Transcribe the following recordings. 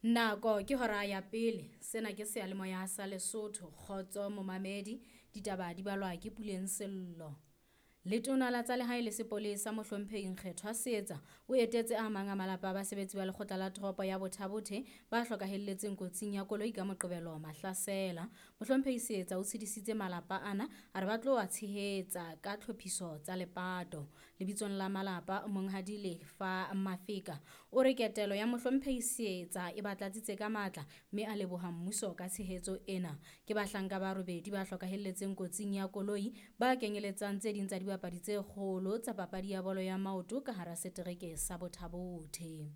Nako ke hora ya pele, sena ke seyalemoya sa Lesotho, kgotso momamedi, ditaba di balwa ke Puleng Sello. Letona la tsa lehae le sepolesa Mohlomphehi Nkgethwa Seetsa o etetse a mang a malapa a basebetsi ba lekgotla la toropo ya Bothabothe ba hlokahelletseng kotsing ya koloi ka Moqebelo Mahlasela. Mohlomphehi Seetsa o tshedisitse malapa ana a re ba tlo a tshehetsa ka tlhophiso tsa lepato. Lebitsong la malapa monghadi Lefa Mafika o re ketelo ya Mohlomphehi Seetsa e batlatsitse ka matla mme a leboha mmuso ka tshehetso ena. Ke bahlanka ba robedi ba hlokahelletseng kotsing ya koloi ba kenyeletsang tse ding tsa dibapadi tse kgolo tsa papadi ya bolo ya maoto ka hara setereke sa Bothabothe.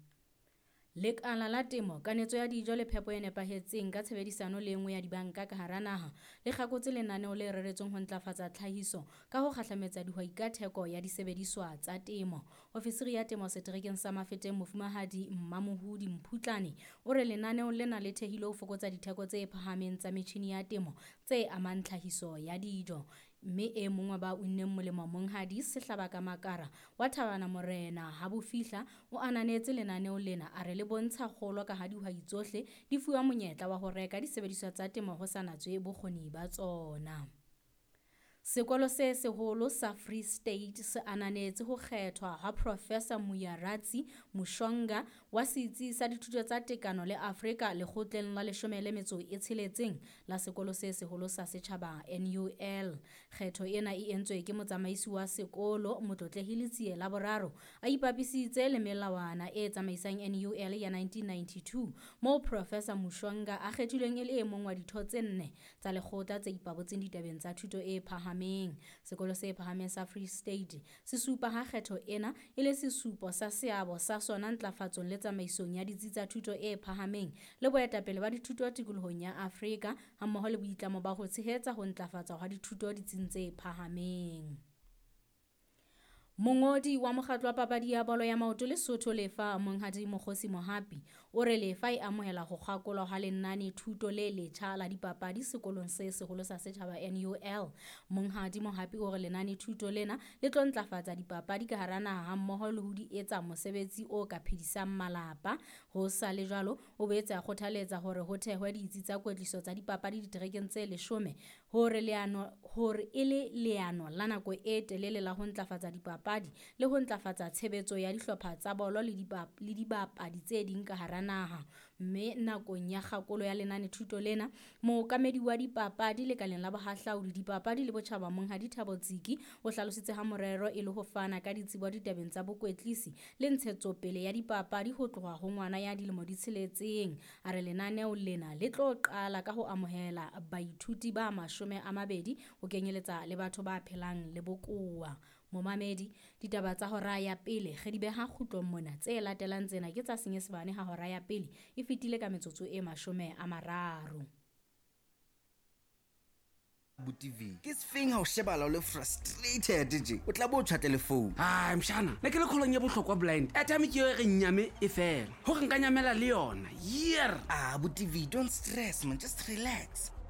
Lekala la temo, kanetso ya dijo le phepo e nepahetseng ka tshebedisano le nngwe ya dibanka ka hara naha le kgakotse lenaneo le reretsweng ho ntlafatsa tlhahiso ka ho kgahlametsa dihwai ka theko ya disebediswa tsa temo. Ofisiri ya temo seterekeng sa Mafeteng Mofumahadi Mmamohudi Mphutlane o re lenaneo lena le thehile ho fokotsa ditheko tse phahameng tsa metjhini ya temo tse amang tlhahiso ya dijo. Mme e mong wa ba unneng molemo monghadi Sehlaba ka Makara wa Thabana Morena ha Bofihla o ananetse lenaneo lena a re le bontsha kgolo ka ha dihwai tsohle di fuwa monyetla wa ho reka disebediswa tsa temo ho sa natswe bokgoni ba tsona. Sekolo se seholo sa Free State se ananetse ho kgethwa ha Professor Muyaratsi Mushonga wa Setsi sa Dithuto tsa Tekano le Afrika Lekgotleng la 16 la sekolo se seholo sa setjhaba NUL. Kgetho ena e entswe ke motsamaisi wa sekolo Motlotlehile Tsiye la boraro a ipapisitse le melawana e tsamaisang NUL ya 1992 moo Professor Mushonga a kgethilweng e le e mong wa ditho tse 4 tsa lekgotla tse ipabotseng ditabeng tsa thuto e phahameng. Sekolo se phahameng sa Free State se supa ha kgetho ena e le sesupo sa seabo sa sona ntlafatsong le tsamaisong ya ditsi tsa thuto e phahameng le boetapele ba dithuto tikolohong ya Afrika hammoho le boitlamo ba ho tshehetsa ho ntlafatswa ha dithuto ditsing tse phahameng. Mongodi wa mokgatlo wa papadi ya bolo ya maoto Lesotho Lefa Monghadi Mokgosi Mohapi o re Lefa e amohela ho kgakolwa ha lenane thuto le letjha la dipapadi sekolong se seholo sa setjhaba NUL. Monghadi Mohapi o re lenane thuto lena le tlo ntlafatsa dipapadi ka hara naha hammoho le ho di etsa mosebetsi o ka phedisang malapa. Ho sa le jwalo o boetse a kgothaletsa hore ho thehwe ditsi tsa kwetliso tsa dipapadi diterekeng tse 10 hore e le leano la nako e telele la ho ntlafatsa dipapadi le ho ntlafatsa tshebetso ya dihlopha tsa bolo le dibapadi tse ding ka hara naha. Mme nakong ya kgakolo ya lenane thuto lena mookamedi wa dipapadi lekaleng la bohahlaudi dipapadi le botjhaba Monghadi Thabo Tsiki o hlalositse ha morero e le ho fana ka ditsebo ditabeng tsa bokwetlisi le ntshetsopele ya dipapadi ho tloha ho ngwana ya dilemo di 6. A re lenaneo lena le tlo qala ka ho amohela baithuti ba 20 ho kenyeletsa le batho ba phelang le bokowa. Momamedi, ditaba tsa hora ya pele re di beha kgutlong mona, tse latelang tsena ke tsa Senyesemane ha hora ya pele e fetile ka metsotso e 30. TV ke sefeng ha o shebala o le frustrated je o tla bo tshwate le phone. Mshana ne ke le kholong ya bohlokwa blind airtime ke yo re nyame e fela ho re nka nyamela le yona Bo TV, don't stress man, just relax.